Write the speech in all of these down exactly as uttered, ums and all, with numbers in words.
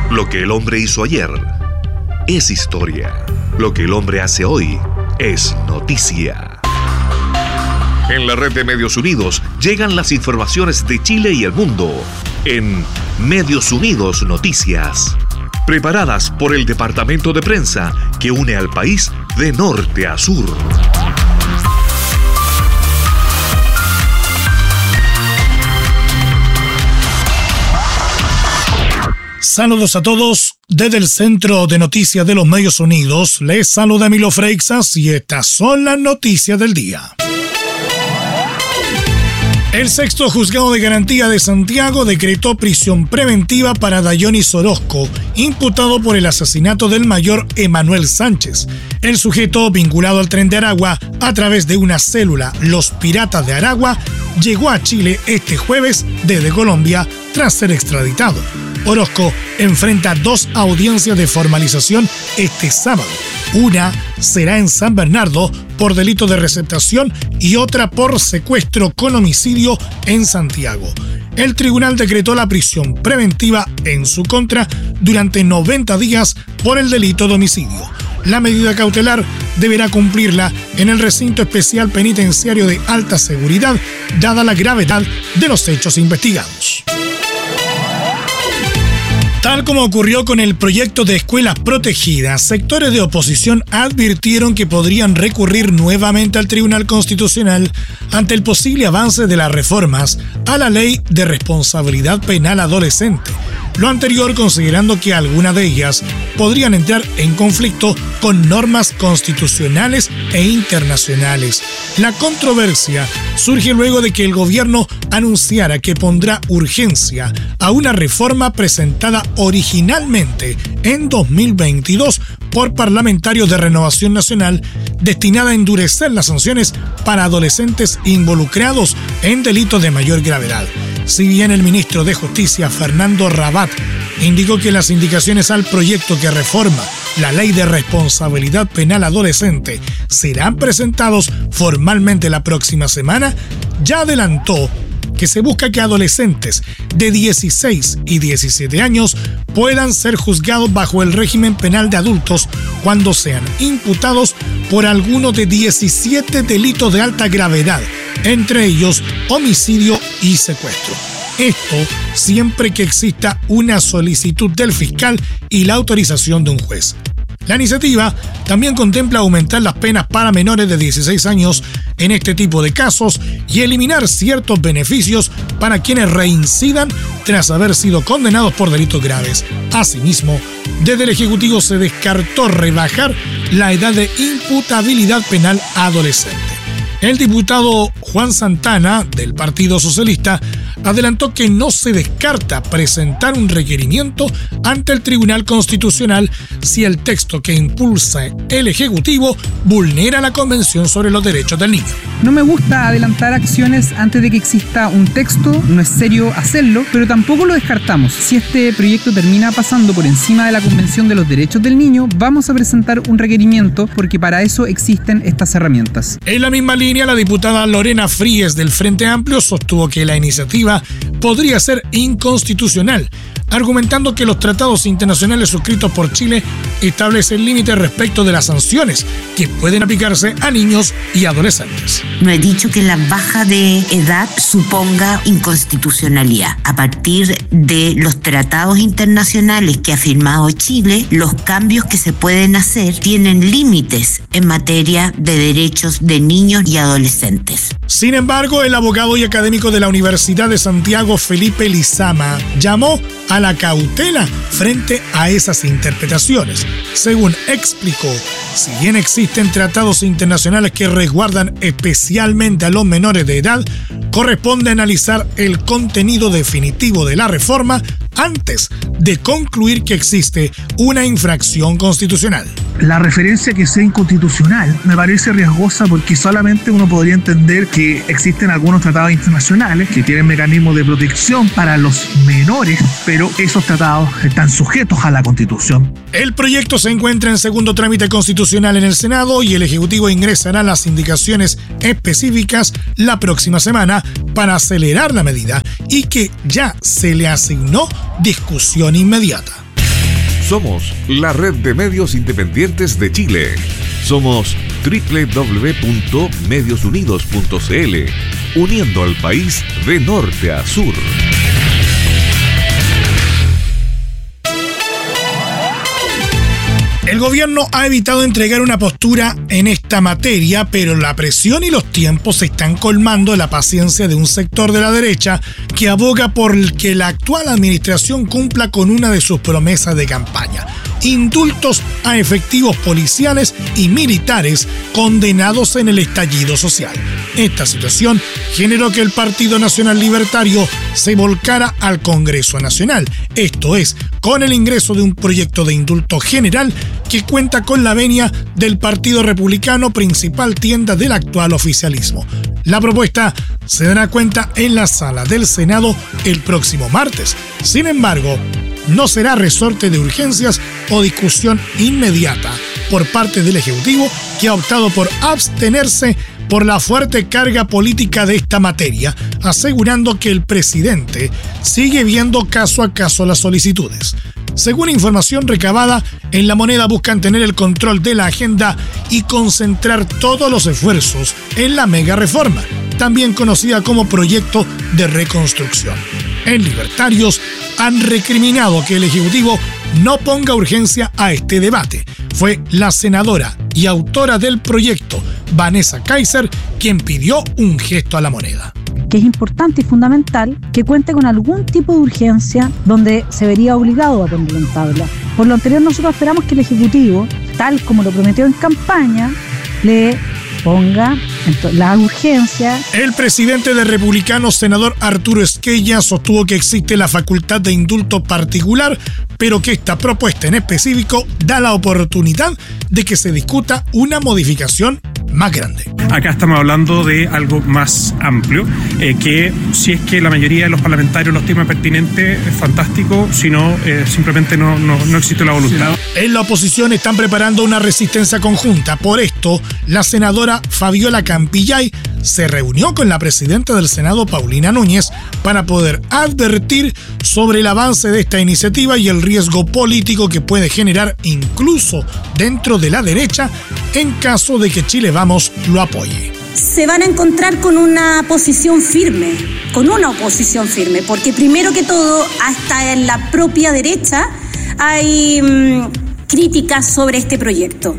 Lo que el hombre hizo ayer es historia. Lo que el hombre hace hoy es noticia. En la red de Medios Unidos llegan las informaciones de Chile y el mundo en Medios Unidos Noticias, preparadas por el departamento de prensa que une al país de norte a sur. Saludos a todos. Desde el Centro de Noticias de los Medios Unidos, les saluda Emilio Freixas y estas son las noticias del día. El sexto juzgado de garantía de Santiago decretó prisión preventiva para Dayonis Orozco, imputado por el asesinato del mayor Emanuel Sánchez. El sujeto, vinculado al Tren de Aragua a través de una célula, Los Piratas de Aragua, llegó a Chile este jueves desde Colombia tras ser extraditado. Orozco enfrenta dos audiencias de formalización este sábado. Una será en San Bernardo por delito de receptación y otra por secuestro con homicidio en Santiago. El tribunal decretó la prisión preventiva en su contra durante noventa días por el delito de homicidio. La medida cautelar deberá cumplirla en el recinto especial penitenciario de alta seguridad, dada la gravedad de los hechos investigados. Tal como ocurrió con el proyecto de escuelas protegidas, sectores de oposición advirtieron que podrían recurrir nuevamente al Tribunal Constitucional ante el posible avance de las reformas a la Ley de Responsabilidad Penal Adolescente. Lo anterior considerando que algunas de ellas podrían entrar en conflicto con normas constitucionales e internacionales. La controversia surge luego de que el gobierno anunciara que pondrá urgencia a una reforma presentada originalmente en dos mil veintidós por parlamentarios de Renovación Nacional destinada a endurecer las sanciones para adolescentes involucrados en delitos de mayor gravedad. Si bien el ministro de Justicia, Fernando Rabat, indicó que las indicaciones al proyecto que reforma la Ley de Responsabilidad Penal Adolescente serán presentados formalmente la próxima semana, ya adelantó que se busca que adolescentes de dieciséis y diecisiete años puedan ser juzgados bajo el régimen penal de adultos cuando sean imputados por alguno de diecisiete delitos de alta gravedad, entre ellos homicidio y secuestro. Esto siempre que exista una solicitud del fiscal y la autorización de un juez. La iniciativa también contempla aumentar las penas para menores de dieciséis años en este tipo de casos y eliminar ciertos beneficios para quienes reincidan tras haber sido condenados por delitos graves. Asimismo, desde el Ejecutivo se descartó rebajar la edad de imputabilidad penal adolescente. El diputado Juan Santana, del Partido Socialista, adelantó que no se descarta presentar un requerimiento ante el Tribunal Constitucional si el texto que impulsa el Ejecutivo vulnera la Convención sobre los Derechos del Niño. No me gusta adelantar acciones antes de que exista un texto, no es serio hacerlo, pero tampoco lo descartamos. Si este proyecto termina pasando por encima de la Convención de los Derechos del Niño, vamos a presentar un requerimiento porque para eso existen estas herramientas. En la misma línea, la diputada Lorena Fríes del Frente Amplio sostuvo que la iniciativa podría ser inconstitucional, argumentando que los tratados internacionales suscritos por Chile establecen límites respecto de las sanciones que pueden aplicarse a niños y adolescentes. No he dicho que la baja de edad suponga inconstitucionalidad. A partir de los tratados internacionales que ha firmado Chile, los cambios que se pueden hacer tienen límites en materia de derechos de niños y adolescentes. Sin embargo, el abogado y académico de la Universidad de Santiago, Felipe Lizama, llamó a la cautela frente a esas interpretaciones. Según explicó, si bien existen tratados internacionales que resguardan especialmente a los menores de edad, corresponde analizar el contenido definitivo de la reforma antes de concluir que existe una infracción constitucional. La referencia que sea inconstitucional me parece riesgosa porque solamente uno podría entender que existen algunos tratados internacionales que tienen mecanismos de protección para los menores, pero esos tratados están sujetos a la Constitución. El proyecto se encuentra en segundo trámite constitucional en el Senado y el Ejecutivo ingresará las indicaciones específicas la próxima semana para acelerar la medida y que ya se le asignó discusión inmediata. Somos la red de medios independientes de Chile. Somos doble u doble u doble u punto medios unidos punto c l, uniendo al país de norte a sur. El gobierno ha evitado entregar una postura en esta materia, pero la presión y los tiempos están colmando la paciencia de un sector de la derecha que aboga por que la actual administración cumpla con una de sus promesas de campaña: indultos a efectivos policiales y militares condenados en el estallido social. Esta situación generó que el Partido Nacional Libertario se volcara al Congreso Nacional, esto es, con el ingreso de un proyecto de indulto general que cuenta con la venia del Partido Republicano, principal tienda del actual oficialismo. La propuesta se dará cuenta en la sala del Senado el próximo martes. Sin embargo, no será resorte de urgencias o discusión inmediata por parte del Ejecutivo, que ha optado por abstenerse por la fuerte carga política de esta materia, asegurando que el presidente sigue viendo caso a caso las solicitudes. Según información recabada, en La Moneda buscan tener el control de la agenda y concentrar todos los esfuerzos en la mega reforma, también conocida como proyecto de reconstrucción. En Libertarios han recriminado que el Ejecutivo no ponga urgencia a este debate. Fue la senadora y autora del proyecto, Vanessa Kaiser, quien pidió un gesto a La Moneda. Que es importante y fundamental que cuente con algún tipo de urgencia donde se vería obligado a ponerlo en tabla. Por lo anterior, nosotros esperamos que el Ejecutivo, tal como lo prometió en campaña, le ponga la urgencia. El presidente de Republicanos, senador Arturo Esquella, sostuvo que existe la facultad de indulto particular, pero que esta propuesta en específico da la oportunidad de que se discuta una modificación más grande. Acá estamos hablando de algo más amplio, eh, que si es que la mayoría de los parlamentarios lo estiman pertinente, es fantástico, si no, eh, simplemente no, no, no existe la voluntad. En la oposición están preparando una resistencia conjunta. Por esto, la senadora Fabiola Campillay se reunió con la presidenta del Senado, Paulina Núñez, para poder advertir sobre el avance de esta iniciativa y el riesgo político que puede generar incluso dentro de la derecha en caso de que Chile Vamos lo apoye. Se van a encontrar con una posición firme, con una oposición firme, porque primero que todo, hasta en la propia derecha hay mmm, críticas sobre este proyecto.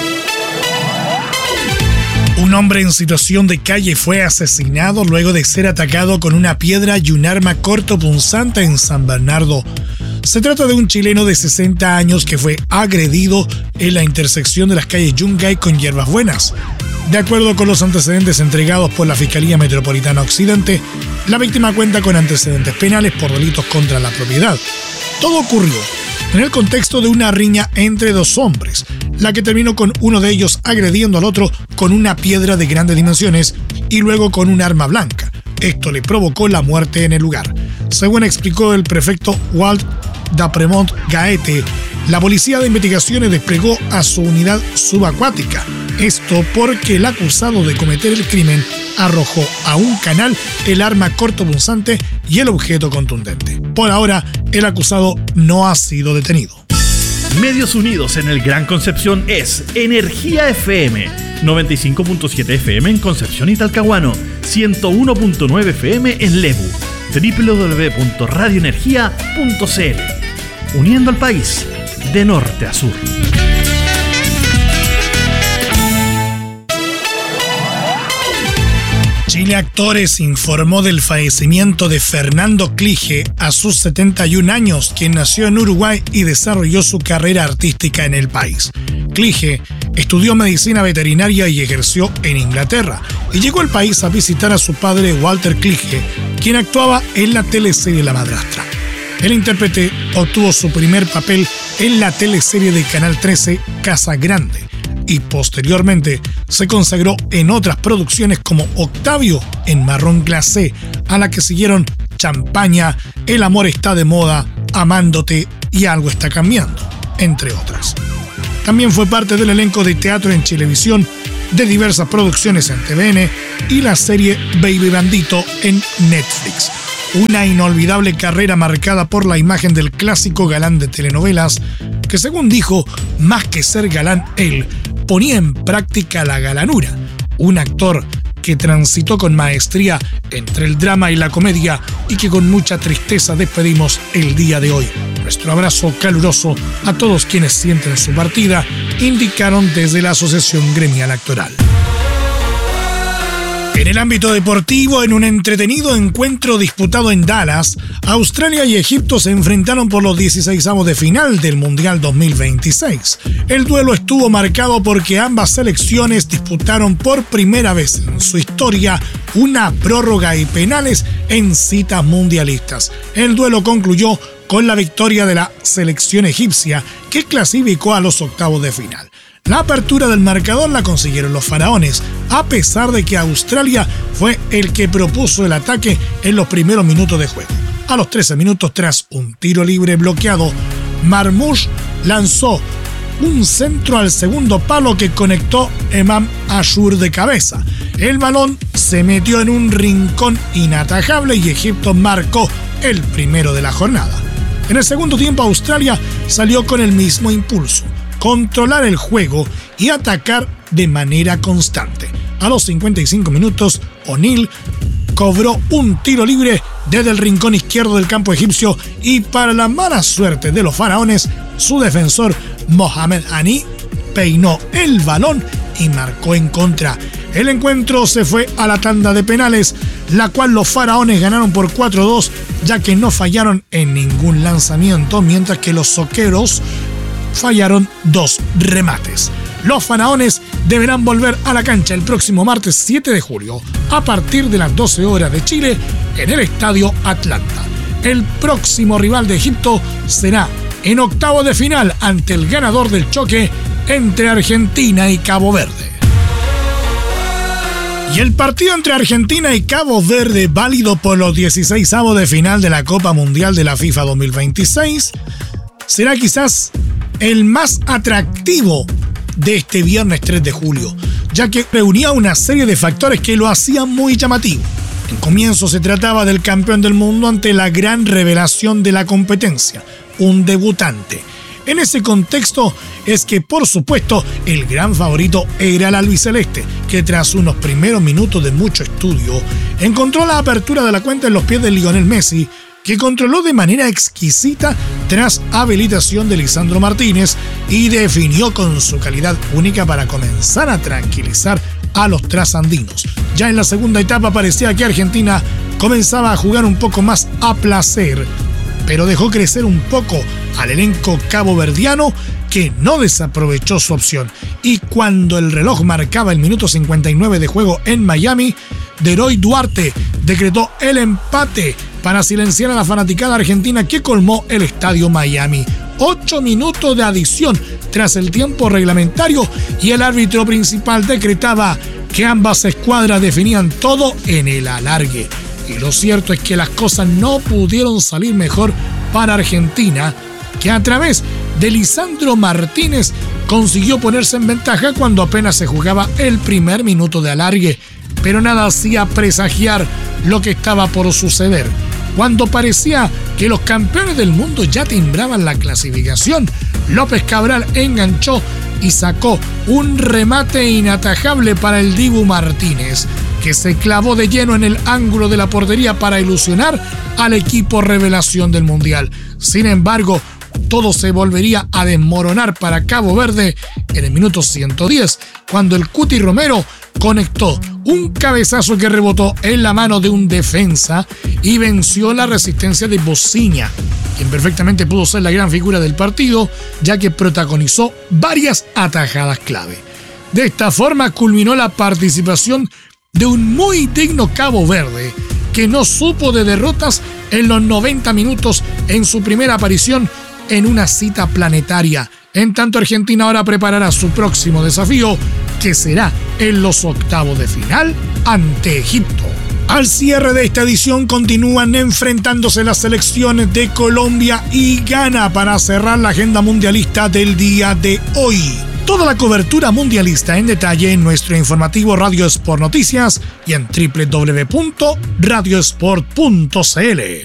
Un hombre en situación de calle fue asesinado luego de ser atacado con una piedra y un arma cortopunzante en San Bernardo. Se trata de un chileno de sesenta años que fue agredido en la intersección de las calles Yungay con Hierbas Buenas. De acuerdo con los antecedentes entregados por la Fiscalía Metropolitana Occidente, la víctima cuenta con antecedentes penales por delitos contra la propiedad. Todo ocurrió en el contexto de una riña entre dos hombres, la que terminó con uno de ellos agrediendo al otro con una piedra de grandes dimensiones y luego con un arma blanca. Esto le provocó la muerte en el lugar. Según explicó el prefecto Walt Dapremont Gaete, la Policía de Investigaciones desplegó a su unidad subacuática. Esto porque el acusado de cometer el crimen arrojó a un canal el arma cortopunzante y el objeto contundente. Por ahora, el acusado no ha sido detenido. Medios Unidos en el Gran Concepción es Energía F M, noventa y cinco punto siete F M en Concepción y Talcahuano, ciento uno punto nueve F M en Lebu, doble u doble u doble u punto radio energía punto c l, uniendo al país de norte a sur. Chile Actores informó del fallecimiento de Fernando Clige a sus setenta y un años, quien nació en Uruguay y desarrolló su carrera artística en el país. Clige estudió medicina veterinaria y ejerció en Inglaterra, y llegó al país a visitar a su padre Walter Clige, quien actuaba en la teleserie La Madrastra. El intérprete obtuvo su primer papel en la teleserie de Canal trece Casa Grande, y posteriormente se consagró en otras producciones como Octavio en Marrón Glacé, a la que siguieron Champaña, El amor está de moda, Amándote y Algo está cambiando, entre otras. También fue parte del elenco de teatro en Chilevisión, de diversas producciones en T V N y la serie Baby Bandito en Netflix. Una inolvidable carrera marcada por la imagen del clásico galán de telenovelas que según dijo, más que ser galán, él ponía en práctica la galanura. Un actor que transitó con maestría entre el drama y la comedia y que con mucha tristeza despedimos el día de hoy. Nuestro abrazo caluroso a todos quienes sienten su partida, indicaron desde la Asociación Gremial Actoral. En el ámbito deportivo, en un entretenido encuentro disputado en Dallas, Australia y Egipto se enfrentaron por los dieciseisavos de final del Mundial dos mil veintiséis. El duelo estuvo marcado porque ambas selecciones disputaron por primera vez en su historia una prórroga y penales en citas mundialistas. El duelo concluyó con la victoria de la selección egipcia, que clasificó a los octavos de final. La apertura del marcador la consiguieron los faraones, a pesar de que Australia fue el que propuso el ataque en los primeros minutos de juego. A los trece minutos, tras un tiro libre bloqueado, Marmoush lanzó un centro al segundo palo que conectó Emam Ashur de cabeza. El balón se metió en un rincón inatajable y Egipto marcó el primero de la jornada. En el segundo tiempo, Australia salió con el mismo impulso: controlar el juego y atacar de manera constante. A los cincuenta y cinco minutos, O'Neill cobró un tiro libre desde el rincón izquierdo del campo egipcio y, para la mala suerte de los faraones, su defensor Mohamed Hani peinó el balón y marcó en contra. El encuentro se fue a la tanda de penales, la cual los faraones ganaron por cuatro a dos, ya que no fallaron en ningún lanzamiento, mientras que los soqueros fallaron dos remates. Los faraones deberán volver a la cancha el próximo martes siete de julio a partir de las doce horas de Chile en el Estadio Atlanta. El próximo rival de Egipto será en octavo de final ante el ganador del choque entre Argentina y Cabo Verde. Y el partido entre Argentina y Cabo Verde, válido por los dieciseisavos de final de la Copa Mundial de la FIFA dos mil veintiséis, será quizás el más atractivo de este viernes tres de julio, ya que reunía una serie de factores que lo hacían muy llamativo. En comienzo se trataba del campeón del mundo ante la gran revelación de la competencia, un debutante. En ese contexto es que, por supuesto, el gran favorito era el albiceleste, que tras unos primeros minutos de mucho estudio, encontró la apertura de la cuenta en los pies de Lionel Messi, que controló de manera exquisita tras habilitación de Lisandro Martínez y definió con su calidad única para comenzar a tranquilizar a los trasandinos. Ya en la segunda etapa parecía que Argentina comenzaba a jugar un poco más a placer, pero dejó crecer un poco al elenco caboverdiano, que no desaprovechó su opción. Y cuando el reloj marcaba el minuto cincuenta y nueve de juego en Miami, Deroy Duarte decretó el empate para silenciar a la fanaticada argentina, que colmó el estadio Miami. Ocho minutos de adición tras el tiempo reglamentario y el árbitro principal decretaba que ambas escuadras definían todo en el alargue. Y lo cierto es que las cosas no pudieron salir mejor para Argentina, que a través de Lisandro Martínez consiguió ponerse en ventaja cuando apenas se jugaba el primer minuto de alargue, pero nada hacía presagiar lo que estaba por suceder. Cuando parecía que los campeones del mundo ya timbraban la clasificación, López Cabral enganchó y sacó un remate inatajable para el Dibu Martínez, que se clavó de lleno en el ángulo de la portería para ilusionar al equipo revelación del Mundial. Sin embargo, todo se volvería a desmoronar para Cabo Verde en el minuto ciento diez, cuando el Cuti Romero conectó un cabezazo que rebotó en la mano de un defensa y venció la resistencia de Bociña, quien perfectamente pudo ser la gran figura del partido, ya que protagonizó varias atajadas clave. De esta forma culminó la participación de un muy digno Cabo Verde, que no supo de derrotas en los noventa minutos en su primera aparición en una cita planetaria. En tanto, Argentina ahora preparará su próximo desafío, que será en los octavos de final ante Egipto. Al cierre de esta edición continúan enfrentándose las selecciones de Colombia y Ghana para cerrar la agenda mundialista del día de hoy. Toda la cobertura mundialista en detalle en nuestro informativo Radio Sport Noticias y en doble u doble u doble u punto radio sport punto c l.